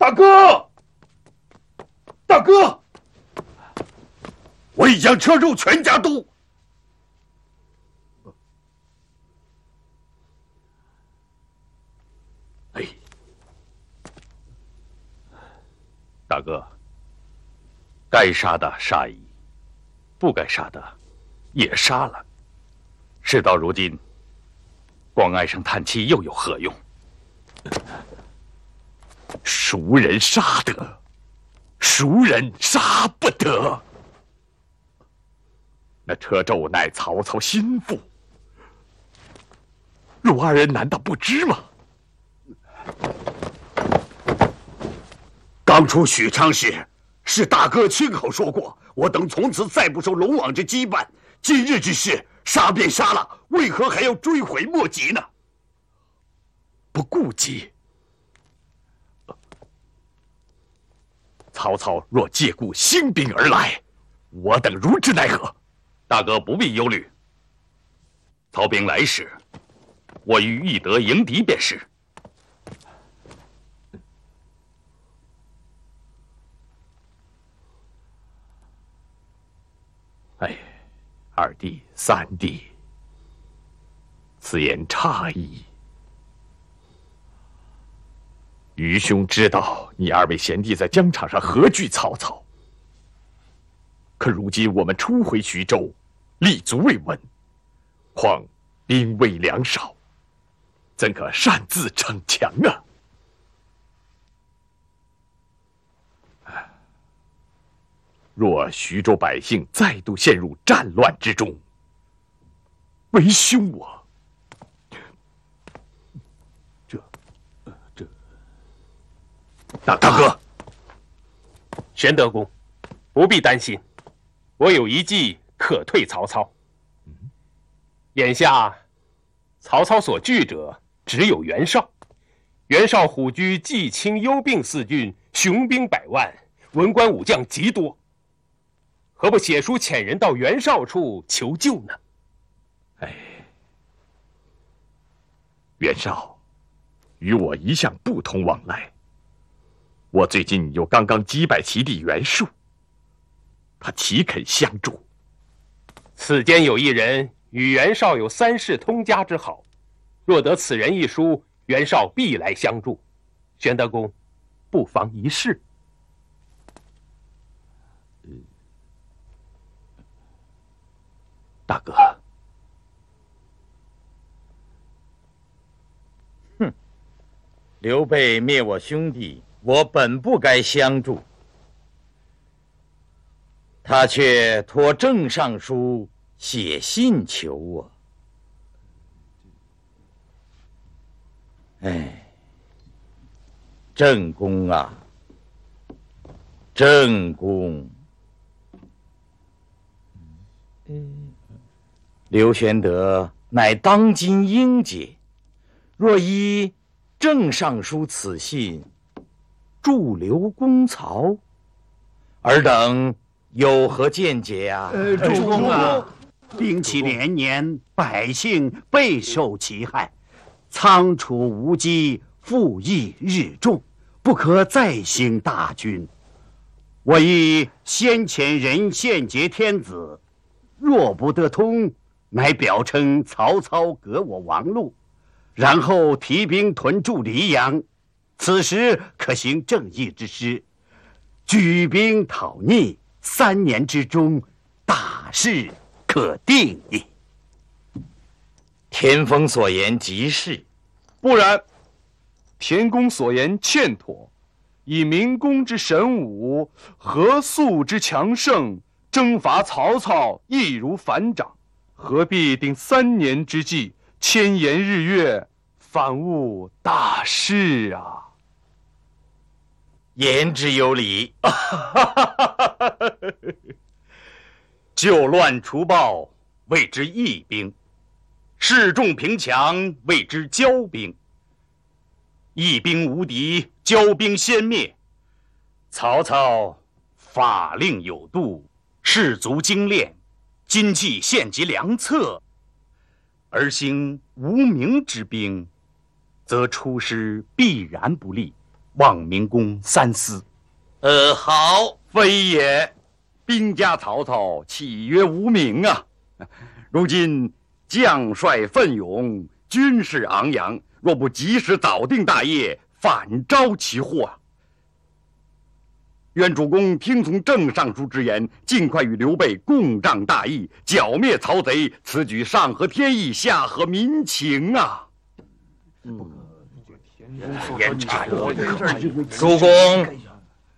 大哥，大哥，我已将车肉全家都。哎，大哥，该杀的杀矣，不该杀的也杀了。事到如今，光唉声叹气又有何用？孰人杀得，孰人杀不得。那车胄乃曹操心腹，汝二人难道不知吗？刚出许昌时，是大哥亲口说过，我等从此再不受龙王之羁绊。今日之事，杀便杀了，为何还要追悔莫及呢？不顾及。曹操若借故兴兵而来，我等如之奈何？大哥不必忧虑。曹兵来时，我于翼德迎敌便是。哎，二弟、三弟，此言差矣。愚兄知道你二位贤弟在疆场上何惧曹操，可如今我们初回徐州，立足未稳，况兵未粮少，怎可擅自逞强啊？若徐州百姓再度陷入战乱之中，为兄我大哥， 玄德公，不必担心，我有一计可退曹操。眼下，曹操所惧者只有袁绍。袁绍虎踞冀青幽并4郡，雄兵100万，文官武将极多。何不写书遣人到袁绍处求救呢？ 哎，袁绍与我一向不通往来。我最近又刚刚击败其弟袁术，他岂肯相助？ 此间有一人与袁绍有3世通家之好，若得此人一书，袁绍必来相助。玄德公，不妨一试。 大哥， 哼，刘备灭我兄弟，我本不该相助，他却托郑尚书写信求我。哎，郑公啊，郑公，刘玄德乃当今英杰，若依郑尚书此信驻留公曹，尔等有何见解啊？ 主公啊，兵器连年，百姓备受其害，仓储无积，赋役日重，不可再兴大军。我以先前人献节天子，若不得通，乃表称曹操革我王路，然后提兵屯驻黎阳，此时可行正义之师，举兵讨逆，3年之中，大事可定矣。 田丰所言极是， 不然，田公所言欠妥。以明公之神武，何素之强盛，征伐曹操易如反掌，何必定3年之计，千言日月，反误大事啊！ 言之有理。 救乱除暴，谓之义兵；示众平强，谓之骄兵。义兵无敌，骄兵先灭。曹操法令有度，士卒精练，今计献及良策，而兴无名之兵，则出师必然不利， 望明公三思。 好，非也。兵家曹操岂曰无名啊？如今将帅奋勇，军事昂扬，若不及时早定大业，反招其祸啊！愿主公听从郑尚书之言，尽快与刘备共仗大义，剿灭曹贼。此举上合天意，下合民情啊！ 严查主公